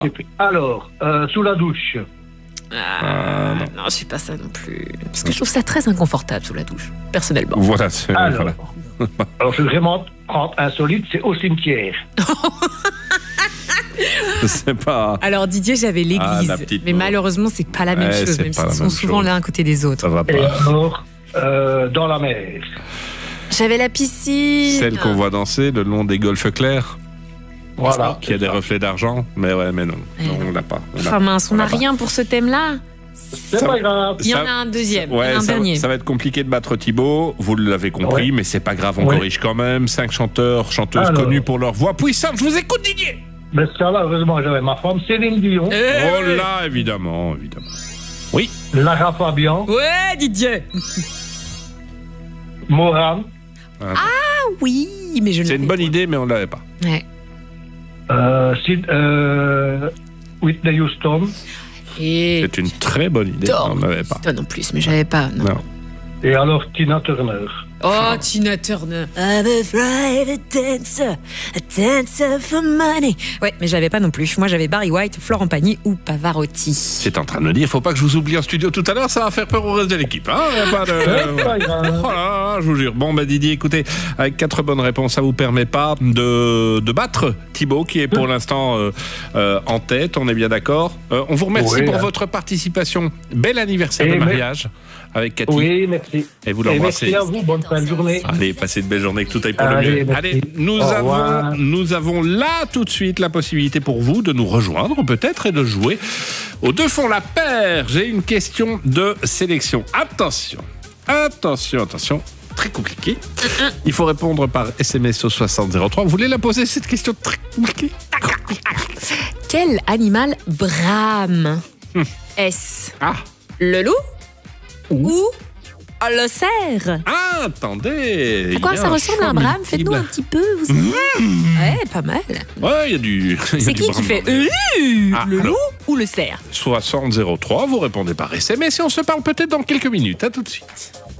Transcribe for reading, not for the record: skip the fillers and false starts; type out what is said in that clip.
Alors, sous la douche. Non, je suis pas ça non plus. Parce que je trouve ça très inconfortable sous la douche, personnellement. Voilà. Alors, alors, je vais vraiment prendre insolite, c'est au cimetière. C'est pas... Alors Didier, j'avais l'église, la petite mais mort. malheureusement, c'est pas la même chose, c'est même pas s'ils la sont même souvent chose. l'un à côté des autres. Ça va Et pas. alors, dans la mer. J'avais la piscine. Celle qu'on voit danser le long des golfes clairs, Voilà. qui a des reflets d'argent. Mais ouais, mais non. Ouais, Non, non. on l'a pas. Ah mince, on n'a l'a pas. rien pour ce thème-là. C'est pas grave. Il y en Ça- a un deuxième, Ouais, un ça, dernier. ça va être compliqué de battre Thibaut, vous l'avez compris, Ouais. mais c'est pas grave, on Ouais. corrige quand même. 5 chanteurs, chanteuses Alors. connus pour leur voix puissante. Je vous écoute, Didier. Mais ça là, heureusement, j'avais ma femme, Céline Dion, Oh là, évidemment. Oui, Lara Fabian, Ouais, Didier. Moran, Oui, mais je ne c'est une l'avais bonne pas. idée, mais on l'avait pas. Ouais. Whitney Houston, Et C'est une très bonne idée, mais on l'avait pas. Toi non plus, mais j'avais pas. Non. Non. et alors Tina Turner. Oh, Tina Turner. I'm a private dancer, a dancer for money. Ouais, mais j'avais pas non plus. Moi, j'avais Barry White, Florent Pagny ou Pavarotti. C'est en train de me dire, faut pas que je vous oublie en studio tout à l'heure, ça va faire peur au reste de l'équipe. Hein. Y a pas de... C'est pas grave. Oh là là, je vous jure. Bon, bah Didier, écoutez, avec 4 bonnes réponses, ça vous permet pas de battre Thibaut, qui est pour l'instant en tête, on est bien d'accord. On vous remercie Oui, pour hein. votre participation. Bel anniversaire Et de mais- mariage avec Cathy. Oui, merci. Et vous Et l'embrassez. merci à vous, bonne fin de journée. Allez, passez une belle journée, que tout aille pour le Allez, mieux. merci. Allez, Au revoir. nous avons là tout de suite la possibilité pour vous de nous rejoindre peut-être et de jouer aux deux font la paire. J'ai une question de sélection. Attention, très compliqué. Il faut répondre par SMS au 6003. Vous voulez la poser cette question très compliquée? Quel animal brame? Est-ce Ah, le loup ou le cerf? ah, attendez. À quoi il y a ça un ressemble à un champ brame? Faites-nous un multiple. petit peu, vous savez. Ouais, pas mal. Ouais, il y a du. il y a C'est du qui brame fait dans les- Ah, le alors. loup ou le cerf? 6003, vous répondez par SMS et on se parle peut-être dans quelques minutes. À tout de suite.